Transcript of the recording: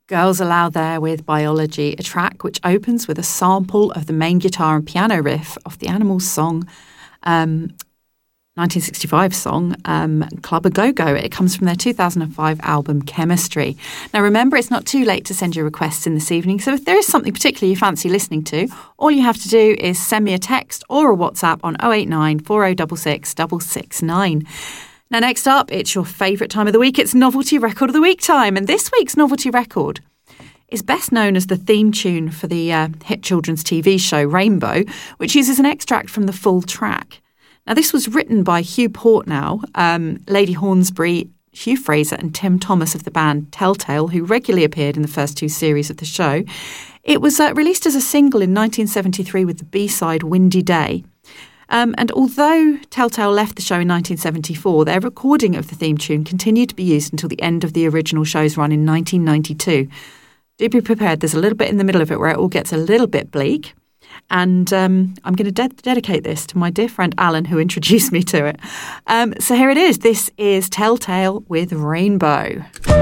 Girls Aloud there with Biology, a track which opens with a sample of the main guitar and piano riff of the Animals song, 1965 song, Club A Go-Go. It comes from their 2005 album Chemistry. Now remember, it's not too late to send your requests in this evening, so if there is something particularly you fancy listening to, all you have to do is send me a text or a WhatsApp on 089 4066 669. Now next up, it's your favourite time of the week. It's Novelty Record of the Week time, and this week's Novelty Record is best known as the theme tune for the hit children's TV show Rainbow, which uses an extract from the full track. Now, this was written by Hugh Portnow, Lady Hornsby, Hugh Fraser and Tim Thomas of the band Telltale, who regularly appeared in the first two series of the show. It was released as a single in 1973 with the B-side Windy Day. And although Telltale left the show in 1974, their recording of the theme tune continued to be used until the end of the original show's run in 1992. Do be prepared, there's a little bit in the middle of it where it all gets a little bit bleak. And I'm going to dedicate this to my dear friend Alan, who introduced me to it. So here it is. This is Telltale with Rainbow.